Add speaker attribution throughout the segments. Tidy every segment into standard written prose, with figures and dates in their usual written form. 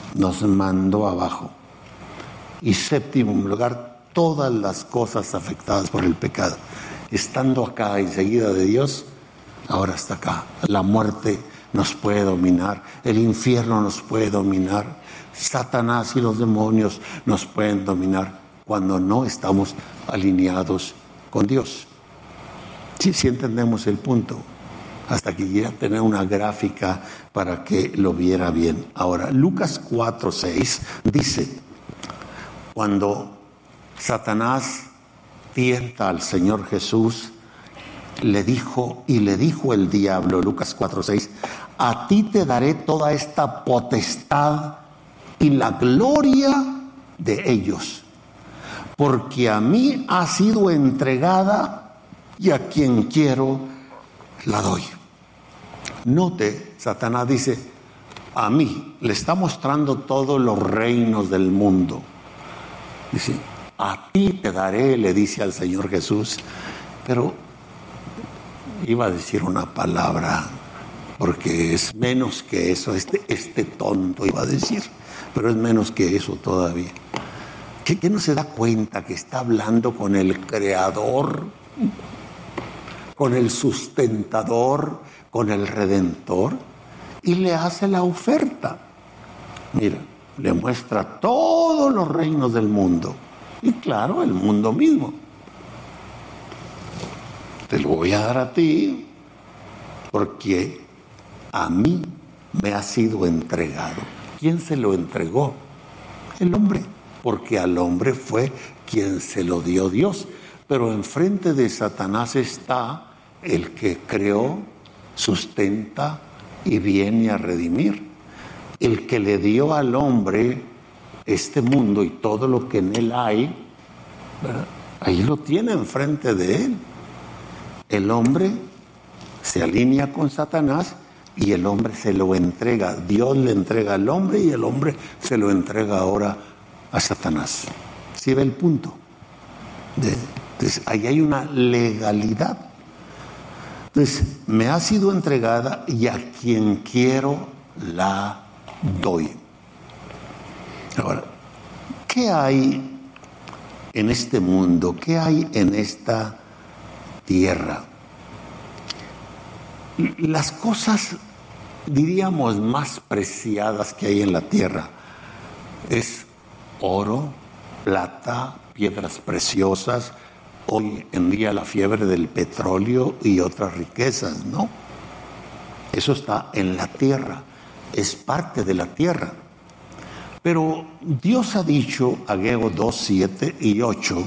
Speaker 1: nos mandó abajo. Y séptimo lugar, todas las cosas afectadas por el pecado. Estando acá enseguida de Dios, ahora está acá. La muerte nos puede dominar, el infierno nos puede dominar, Satanás y los demonios nos pueden dominar cuando no estamos alineados con Dios. Sí entendemos el punto. Hasta que ya tener una gráfica para que lo viera bien. Ahora, Lucas 4:6 dice, cuando Satanás tienta al Señor Jesús, le dijo el diablo, Lucas 4:6, a ti te daré toda esta potestad y la gloria de ellos, porque a mí ha sido entregada y a quien quiero la doy. Note, Satanás dice, a mí, le está mostrando todos los reinos del mundo. Dice, a ti te daré, le dice al Señor Jesús, pero iba a decir una palabra, porque es menos que eso, este tonto iba a decir, pero es menos que eso todavía. ¿Qué no se da cuenta que está hablando con el Creador, con el sustentador, con el Redentor? Y le hace la oferta. Mira, le muestra todos los reinos del mundo. Y claro, el mundo mismo. Te lo voy a dar a ti, porque a mí me ha sido entregado. ¿Quién se lo entregó? El hombre, porque al hombre fue quien se lo dio Dios. Pero enfrente de Satanás está el que creó, sustenta y viene a redimir. El que le dio al hombre este mundo y todo lo que en él hay, ¿verdad? Ahí lo tiene enfrente de él. El hombre se alinea con Satanás y el hombre se lo entrega. Dios le entrega al hombre y el hombre se lo entrega ahora a Satanás. ¿Sí ve el punto? Entonces, ahí hay una legalidad. Entonces, me ha sido entregada y a quien quiero la doy. Ahora, ¿qué hay en este mundo? ¿Qué hay en esta tierra? Las cosas, diríamos, más preciadas que hay en la tierra es oro, plata, piedras preciosas. Hoy en día la fiebre del petróleo y otras riquezas, ¿no? Eso está en la tierra, es parte de la tierra. Pero Dios ha dicho, Ageo 2:7 y 8,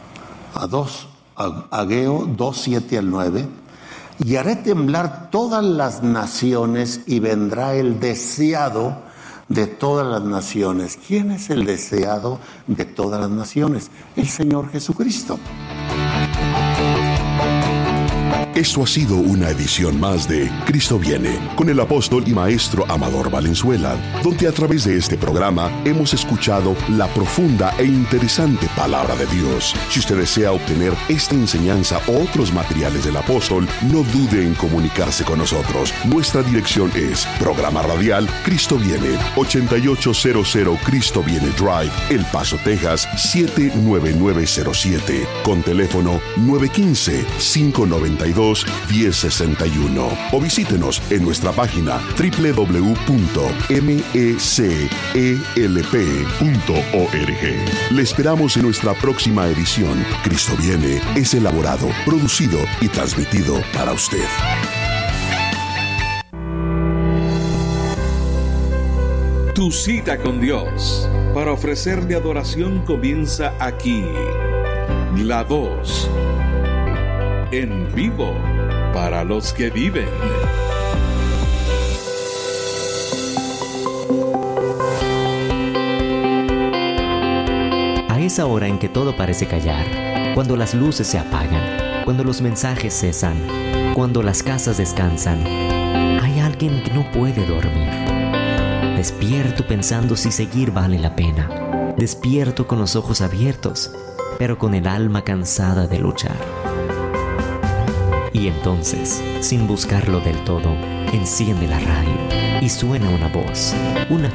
Speaker 1: Ageo 2:7 al 9, y haré temblar todas las naciones y vendrá el deseado de todas las naciones. ¿Quién es el deseado de todas las naciones? El Señor Jesucristo.
Speaker 2: Esto ha sido una edición más de Cristo Viene, con el apóstol y maestro Amador Valenzuela, donde a través de este programa hemos escuchado la profunda e interesante palabra de Dios. Si usted desea obtener esta enseñanza o otros materiales del apóstol, no dude en comunicarse con nosotros. Nuestra dirección es Programa Radial Cristo Viene, 8800 Cristo Viene Drive, El Paso, Texas, 79907, con teléfono 915-592-1061, o visítenos en nuestra página www.mecelp.org. Le esperamos en nuestra próxima edición. Cristo Viene es elaborado, producido y transmitido para usted.
Speaker 3: Tu cita con Dios para ofrecerle adoración comienza aquí. La Voz, en vivo para los que viven.
Speaker 4: A esa hora en que todo parece callar, cuando las luces se apagan, cuando los mensajes cesan, cuando las casas descansan, hay alguien que no puede dormir. Despierto pensando si seguir vale la pena. Despierto con los ojos abiertos, pero con el alma cansada de luchar. Y entonces, sin buscarlo del todo, enciende la radio y suena una voz, una